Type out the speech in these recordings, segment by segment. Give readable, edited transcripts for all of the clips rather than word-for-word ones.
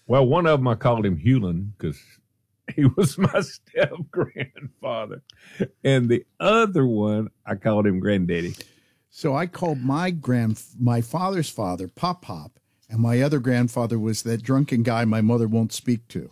Well, one of them I called him Hewlin because he was my step grandfather, and the other one I called him Granddaddy. So I called my father's father Pop Pop, and my other grandfather was that drunken guy my mother won't speak to.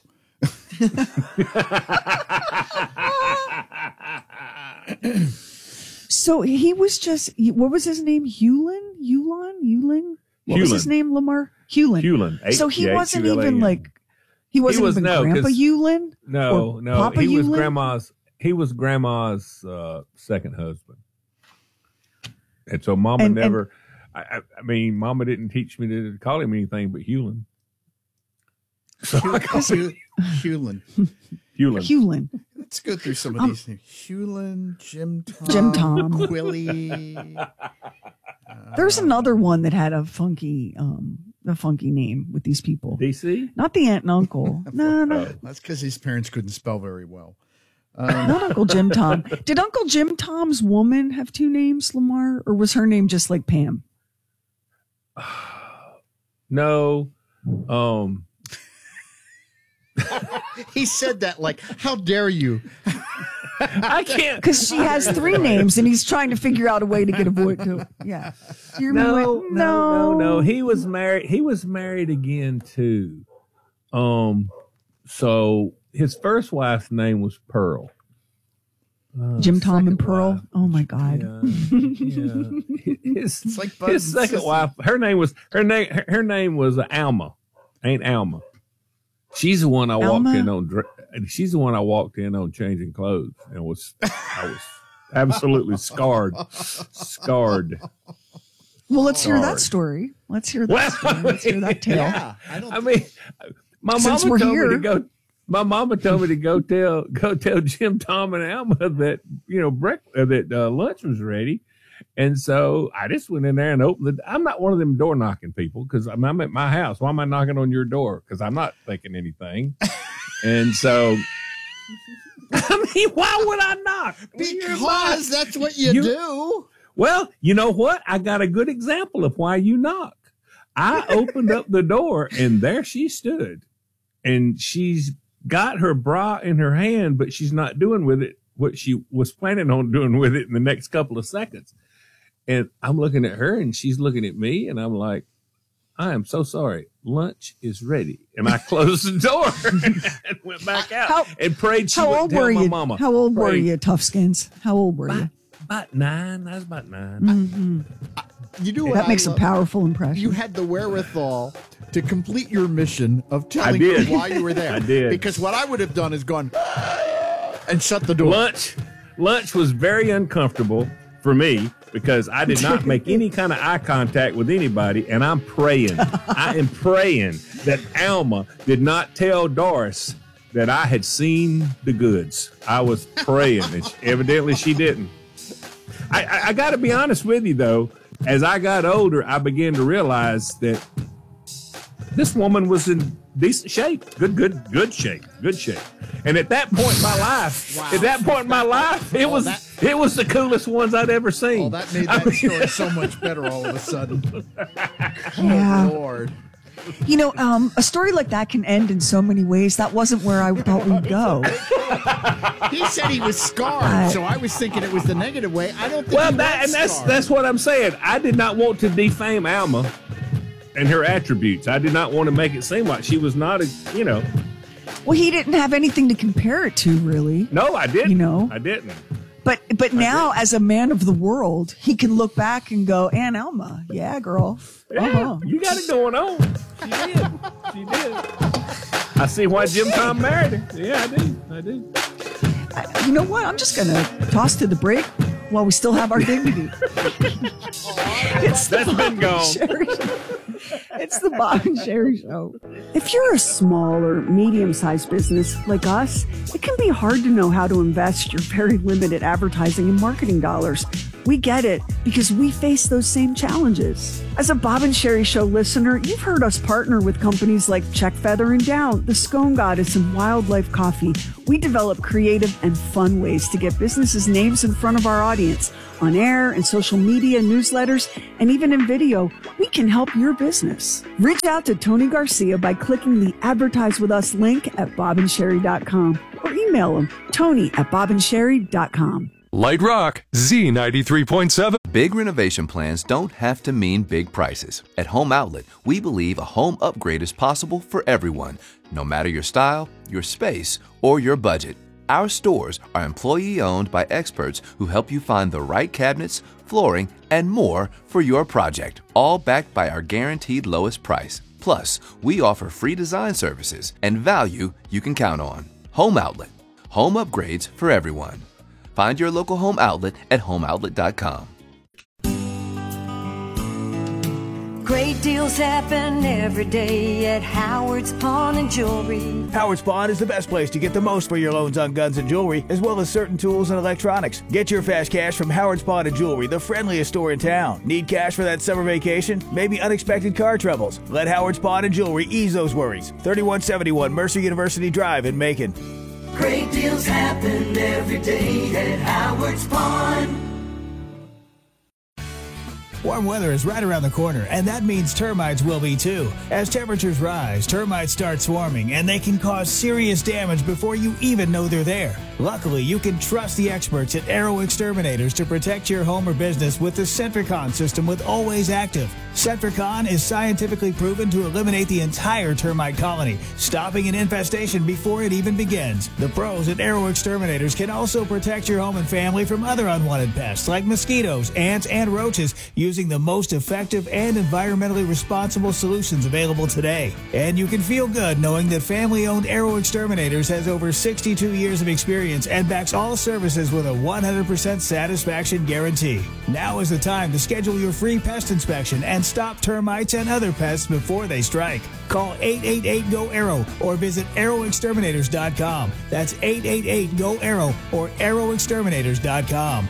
So he was just, what was his name? Hewlin? What was his name, Lamar? Hewlin. So he wasn't even like, he wasn't even Grandpa Hewlin? No. Papa he was Hewlin? grandma's second husband. And so Mama Mama didn't teach me to call him anything but Hewlin. So I called him Hewlin. Let's go through some of these names. Hewlin, Jim Tom. Quilly. There's another one that had a funky name with these people. DC? Not the aunt and uncle. No. That's because his parents couldn't spell very well. Not Uncle Jim Tom. Did Uncle Jim Tom's woman have two names, Lamar? Or was her name just like Pam? No. He said that like, how dare you? I can't. Because she has three names and he's trying to figure out a way to get a boy to. Yeah. No. He was married again too. So his first wife's name was Pearl. Jim Tom and Pearl. Wife. Oh my God. Yeah. His second wife, her name was Alma. Ain't Alma. She's the one I walked in on. She's the one I walked in on changing clothes, and I was absolutely scarred. Well, let's hear that story. Let's hear that tale. Yeah, my mama told me to go. My mama told me to go tell Jim, Tom, and Alma that lunch was ready. And so I just went in there and opened I'm not one of them door knocking people because I'm at my house. Why am I knocking on your door? Because I'm not thinking anything. And so, why would I knock? Because that's what you do. Well, you know what? I got a good example of why you knock. I opened up the door and there she stood. And she's got her bra in her hand, but she's not doing with it what she was planning on doing with it in the next couple of seconds. And I'm looking at her and she's looking at me and I'm like, I am so sorry. Lunch is ready. And I closed the door and went back out and prayed she wouldn't tell my mama. How old were you, Toughskins? How old were you? About 9. I was about 9. Mm-hmm. You do that makes a powerful impression. You had the wherewithal to complete your mission of telling her why you were there. I did. Because what I would have done is gone and shut the door. Lunch was very uncomfortable for me because I did not make any kind of eye contact with anybody, and I'm praying. I am praying that Alma did not tell Doris that I had seen the goods. I was praying, and evidently she didn't. I got to be honest with you, though. As I got older, I began to realize that this woman was in decent shape, good shape. And at that point in my life, it was the coolest ones I'd ever seen. Well, that made that story so much better all of a sudden. Yeah. Oh, Lord. You know, a story like that can end in so many ways. That wasn't where I thought we'd go. He said he was scarred, so I was thinking it was the negative way. I don't think that's what I'm saying. I did not want to defame Alma and her attributes. I did not want to make it seem like she was not Well, he didn't have anything to compare it to, really. No, I didn't. I didn't. But now, as a man of the world, he can look back and go, Aunt Alma, yeah, girl. Yeah, you got it going on. She did. I see why Jim Tom married her. Yeah, I do. You know what? I'm just going to toss to the break while we still have our dignity. That's been gone. It's the Bob and Sherry Show. If you're a small or medium-sized business like us, it can be hard to know how to invest your very limited advertising and marketing dollars. We get it because we face those same challenges. As a Bob and Sherry Show listener, you've heard us partner with companies like Check Feather and Down, The Scone Goddess, and Wildlife Coffee. We develop creative and fun ways to get businesses' names in front of our audience. on air and social media, newsletters, and even in video, we can help your business. Reach out to Tony Garcia by clicking the Advertise With Us link at bobandsherry.com or email him, tony@bobandsherry.com. Light Rock, Z93.7. Big renovation plans don't have to mean big prices. At Home Outlet, we believe a home upgrade is possible for everyone, no matter your style, your space, or your budget. Our stores are employee-owned by experts who help you find the right cabinets, flooring, and more for your project, all backed by our guaranteed lowest price. Plus, we offer free design services and value you can count on. Home Outlet. Home upgrades for everyone. Find your local Home Outlet at homeoutlet.com. Great deals happen every day at Howard's Pawn and Jewelry. Howard's Pawn is the best place to get the most for your loans on guns and jewelry, as well as certain tools and electronics. Get your fast cash from Howard's Pawn and Jewelry, the friendliest store in town. Need cash for that summer vacation? Maybe unexpected car troubles? Let Howard's Pawn and Jewelry ease those worries. 3171 Mercer University Drive in Macon. Great deals happen every day at Howard's Pawn. Warm weather is right around the corner, and that means termites will be too. As temperatures rise, termites start swarming, and they can cause serious damage before you even know they're there. Luckily, you can trust the experts at Arrow Exterminators to protect your home or business with the Centricon system with Always Active. Centricon is scientifically proven to eliminate the entire termite colony, stopping an infestation before it even begins. The pros at Arrow Exterminators can also protect your home and family from other unwanted pests like mosquitoes, ants, and roaches using the most effective and environmentally responsible solutions available today. And you can feel good knowing that family-owned Arrow Exterminators has over 62 years of experience and backs all services with a 100% satisfaction guarantee. Now is the time to schedule your free pest inspection and stop termites and other pests before they strike. Call 888-GO-ARROW or visit arrowexterminators.com. That's 888-GO-ARROW or arrowexterminators.com.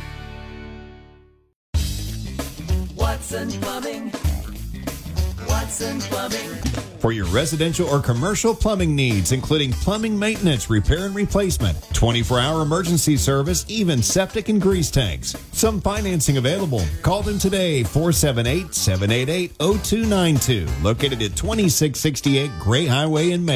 Watson Plumbing. Watson Plumbing. For your residential or commercial plumbing needs, including plumbing maintenance, repair and replacement, 24-hour emergency service, even septic and grease tanks. Some financing available. Call them today, 478-788-0292, located at 2668 Gray Highway in Macon.